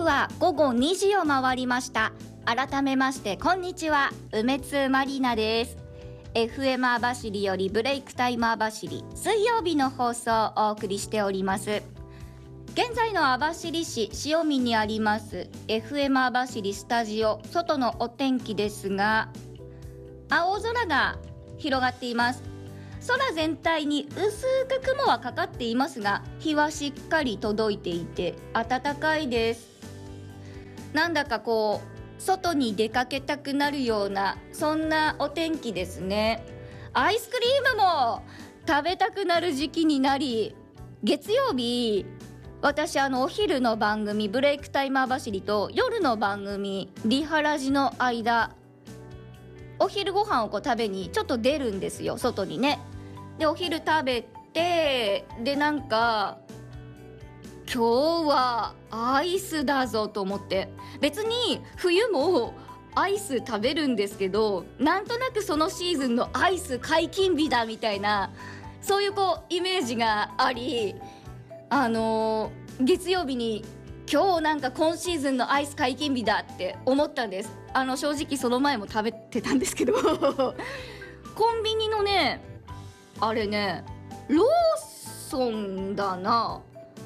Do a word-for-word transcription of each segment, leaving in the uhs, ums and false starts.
は午後にじを回りました。改めましてこんにちは、梅津まりなです。 エフエム 網走よりブレイクタイム網走水曜日の放送をお送りしております。現在の網走市塩見にあります エフエム 網走スタジオ、外のお天気ですが、青空が広がっています。空全体に薄く雲はかかっていますが、日はしっかり届いていて暖かいです。なんだかこう外に出かけたくなるような、そんなお天気ですね。アイスクリームも食べたくなる時期になり、月曜日私あのお昼の番組ブレイクタイム網走と夜の番組リハラジの間、お昼ご飯をこう食べにちょっと出るんですよ、外にね。でお昼食べて、でなんか今日はアイスだぞと思って、別に冬もアイス食べるんですけど、なんとなくそのシーズンのアイス解禁日だみたいな、そういうこうイメージがあり、あのー、月曜日に今日なんか今シーズンのアイス解禁日だって思ったんです。あの正直その前も食べてたんですけどコンビニのね、あれねローソンだな、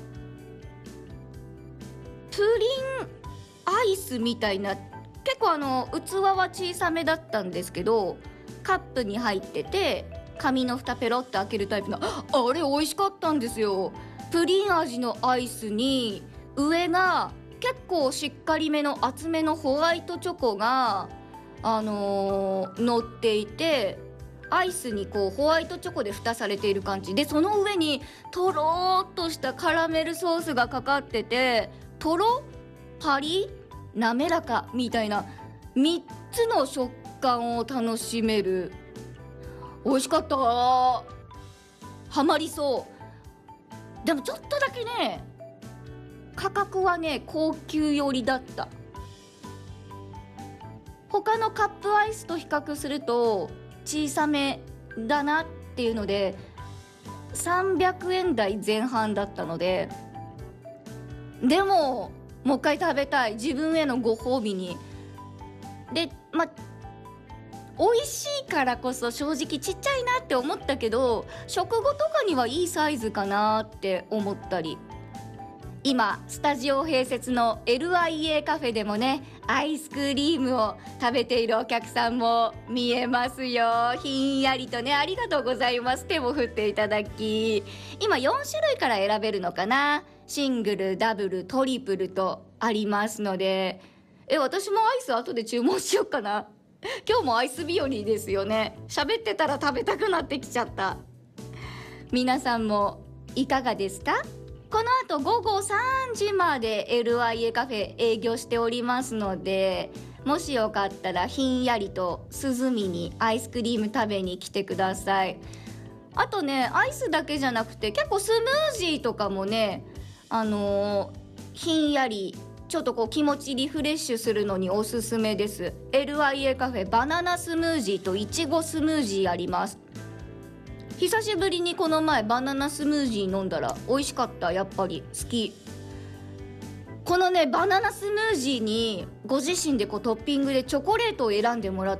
プリンアイスみたいな、結構あの器は小さめだったんですけど、カップに入ってて紙の蓋ペロって開けるタイプの、あれ美味しかったんですよ。プリン味のアイスに上が結構しっかりめの厚めのホワイトチョコが、あのー、乗っていて、アイスにこうホワイトチョコで蓋されている感じで、その上にとろーっとしたカラメルソースがかかってて、とろパリ滑らかみたいなみっつの食感を楽しめる、美味しかった。ハマりそう。でもちょっとだけね、価格はね高級寄りだった。他のカップアイスと比較すると小さめだなっていうので、さんびゃくえん台前半だったので、でももう一回食べたい、自分へのご褒美に。でま美味しいからこそ正直ちっちゃいなって思ったけど、食後とかにはいいサイズかなって思ったり、今スタジオ併設の エルアイエー カフェでもね、アイスクリームを食べているお客さんも見えますよ。ひんやりとね、ありがとうございます。手も振っていただき、今よん種類から選べるのかな、シングル、ダブル、トリプルとありますので、え私もアイス後で注文しようかな。今日もアイス日和ですよね。喋ってたら食べたくなってきちゃった。皆さんもいかがですか？この後午後さんじまで エルアイエー カフェ営業しておりますので、もしよかったらひんやりと涼みにアイスクリーム食べに来てください。あとね、アイスだけじゃなくて結構スムージーとかもね、あのー、ひんやりちょっとこう気持ちリフレッシュするのにおすすめです。 エルアイエー カフェバナナスムージーといちごスムージーあります。久しぶりにこの前バナナスムージー飲んだら美味しかった。やっぱり好き。このねバナナスムージーにご自身でこうトッピングでチョコレートを選んでもらって、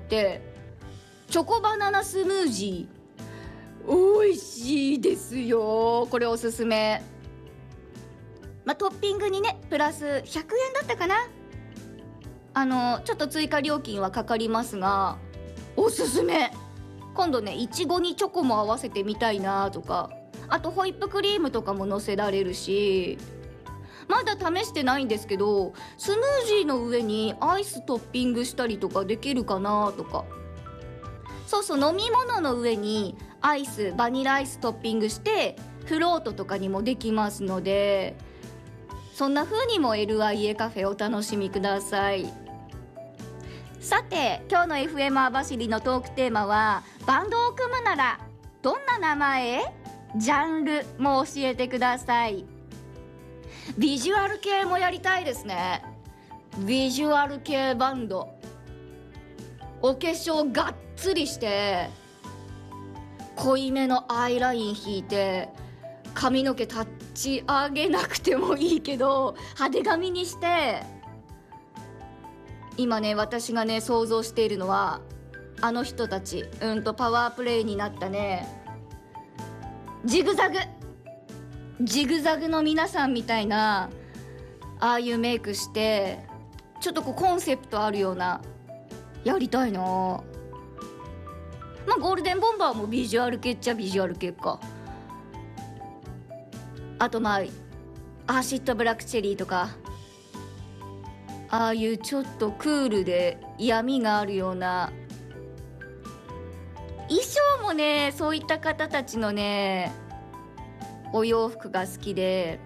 チョコバナナスムージー美味しいですよ。これおすすめ。まあ、トッピングにねプラスひゃくえんだったかな、あのちょっと追加料金はかかりますがおすすめ。今度ねいちごにチョコも合わせてみたいなとか、あとホイップクリームとかも乗せられるし、まだ試してないんですけど、スムージーの上にアイストッピングしたりとかできるかなとか。そうそう、飲み物の上にアイス、バニラアイストッピングしてフロートとかにもできますので、そんな風にも エルアイエー カフェお楽しみください。さて今日の エフエム 網走のトークテーマは、バンドを組むならどんな名前？ジャンルも教えてください。ビジュアル系もやりたいですね。ビジュアル系バンド、お化粧がっつりして濃いめのアイライン引いて髪の毛タッち上げなくてもいいけど派手紙にして、今ね私がね想像しているのは、あの人たちうんとパワープレイになったねジグザグジグザグの皆さんみたいな、ああいうメイクしてちょっとこうコンセプトあるような、やりたいな。まあゴールデンボンバーもビジュアル系っちゃビジュアル系か。あとまあアシッドブラックチェリーとか、ああいうちょっとクールで闇があるような衣装もね、そういった方たちのねお洋服が好きで、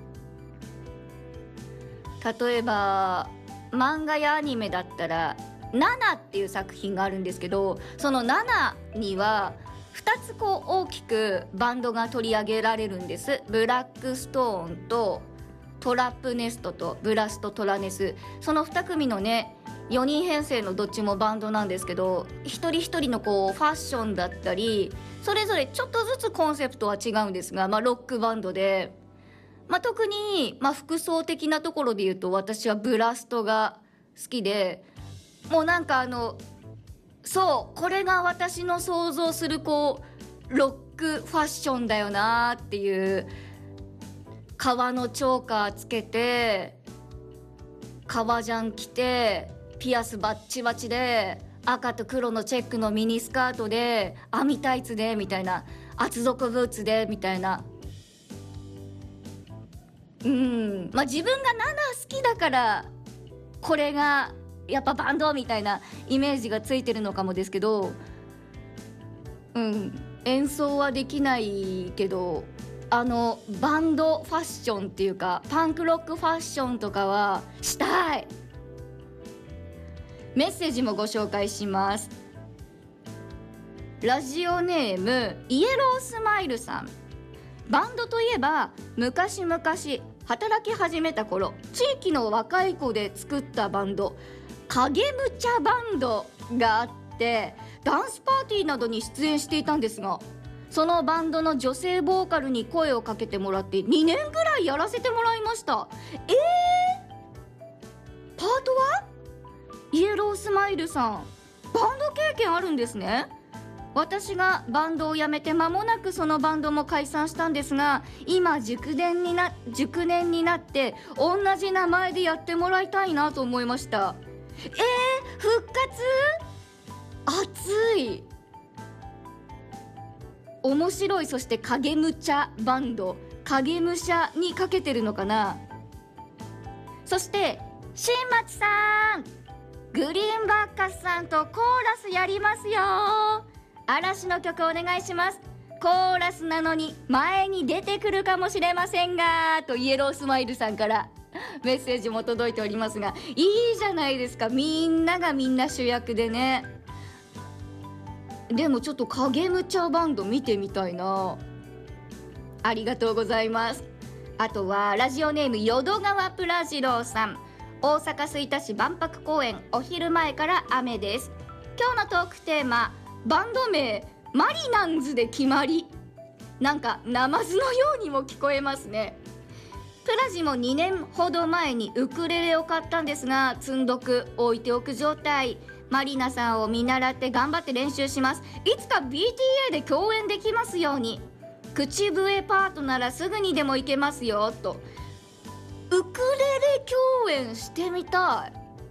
例えば漫画やアニメだったらナナっていう作品があるんですけど、そのナナにはふたつこう大きくバンドが取り上げられるんです。ブラックストーンとトラップネストとブラストトラネス、そのに組のねよにん編成のどっちもバンドなんですけど、一人一人のこうファッションだったりそれぞれちょっとずつコンセプトは違うんですが、まあ、ロックバンドで、まあ、特に、まあ、服装的なところで言うと私はブラストが好きで、もうなんかあのそうこれが私の想像するこうロックファッションだよなっていう、革のチョーカーつけて革ジャン着てピアスバッチバチで赤と黒のチェックのミニスカートで網タイツでみたいな、厚底ブーツでみたいな、うんまあ自分がナナ好きだからこれがやっぱバンドみたいなイメージがついてるのかもですけど、うん演奏はできないけど、あのバンドファッションっていうかパンクロックファッションとかはしたい。メッセージもご紹介します。ラジオネームイエロースマイルさん。バンドといえば昔々働き始めた頃、地域の若い子で作ったバンド影武者バンドがあって、ダンスパーティーなどに出演していたんですが、そのバンドの女性ボーカルに声をかけてもらってにねんぐらいやらせてもらいました。えー、パートはイエロースマイルさん、バンド経験あるんですね。私がバンドを辞めて間もなくそのバンドも解散したんですが、今熟年にな熟年になって同じ名前でやってもらいたいなと思いました。えー、復活熱い、面白い。そして影武者バンド、影武者にかけてるのかな。そして新町さん、グリーンバッカスさんとコーラスやりますよ。嵐の曲お願いします。コーラスなのに前に出てくるかもしれませんが、とイエロースマイルさんからメッセージも届いておりますが、いいじゃないですか、みんながみんな主役でね。でもちょっと影武者バンド見てみたいな。ありがとうございます。あとはラジオネーム淀川プラジローさん。大阪吹田市万博公園、お昼前から雨です。今日のトークテーマ、バンド名マリナンズで決まり。なんかナマズのようにも聞こえますね。プラジもにねんほど前にウクレレを買ったんですが、積んどく置いておく状態。マリナさんを見習って頑張って練習します。いつか ビーティーエー で共演できますように。口笛パートならすぐにでも行けますよと。ウクレレ共演してみた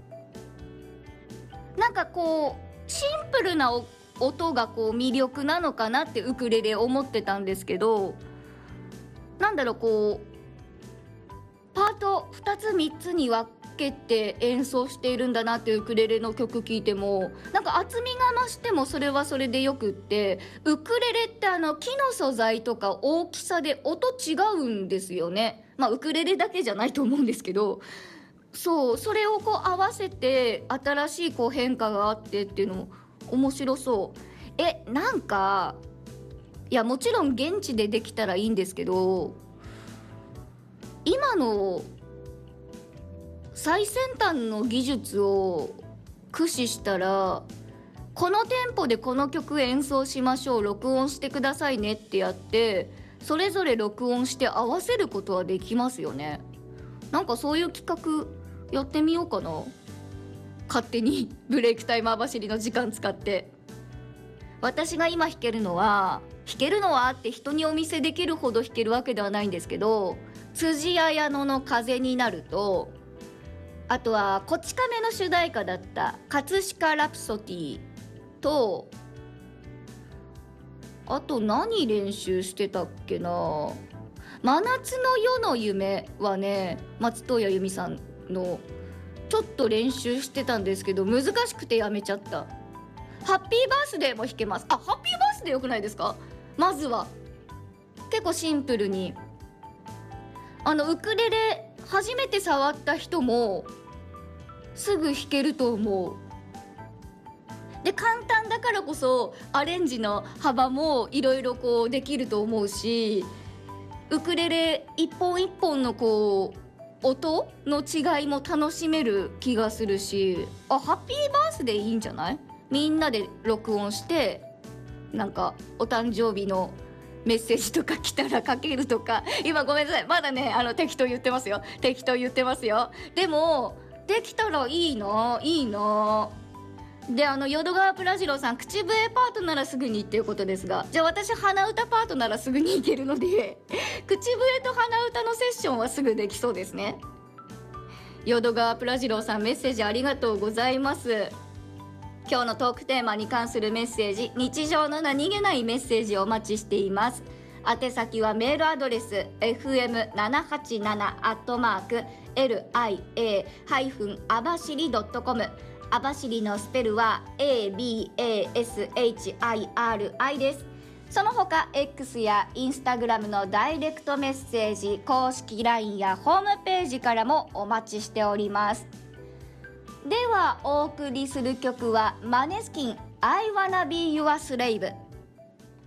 い。なんかこうシンプルな音がこう魅力なのかなってウクレレ思ってたんですけど、なんだろう、こうパートふたつみっつに分けて演奏しているんだなってウクレレの曲聴いても、なんか厚みが増してもそれはそれでよくって、ウクレレってあの木の素材とか大きさで音違うんですよね。まあウクレレだけじゃないと思うんですけど、そうそれをこう合わせて新しいこう変化があってっていうのも面白そう。えなんかいやもちろん現地でできたらいいんですけど、今の最先端の技術を駆使したら、このテンポでこの曲演奏しましょう、録音してくださいねってやってそれぞれ録音して合わせることはできますよね。なんかそういう企画やってみようかな、勝手にブレイクタイマー走りの時間使って。私が今弾けるのは弾けるのはって人にお見せできるほど弾けるわけではないんですけど、辻彩乃の風になると、あとはこち亀の主題歌だった葛飾ラプソディと、あと何練習してたっけな、真夏の夜の夢はね、松任谷由実さんのちょっと練習してたんですけど難しくてやめちゃった。ハッピーバースデーも弾けます。あ、ハッピーバースデーよくないですか。まずは結構シンプルに、あのウクレレ初めて触った人もすぐ弾けると思う。で簡単だからこそアレンジの幅もいろいろこうできると思うし、ウクレレ一本一本のこう音の違いも楽しめる気がするし、あ、ハッピーバースデーいいんじゃない。みんなで録音してなんかお誕生日のメッセージとか来たらかけるとか。今ごめんなさい、まだねあの適当言ってますよ適当言ってますよ。でもできたらいいないいな。で、あの淀川プラジロさん、口笛パートならすぐにっていうことですが、じゃあ私鼻歌パートならすぐにいけるので口笛と鼻歌のセッションはすぐできそうですね。淀川プラジロさん、メッセージありがとうございます。今日のトークテーマに関するメッセージ、日常の何気ないメッセージをお待ちしています。宛先はメールアドレス エフエムななはちなな アットマーク エルアイエー あばしり ドットコム、 あばしりのスペルは エービーエーエスエイチアイアールアイ です。その他 X や Instagram のダイレクトメッセージ、公式 ライン やホームページからもお待ちしております。ではお送りする曲はマネスキン I wanna be your slave。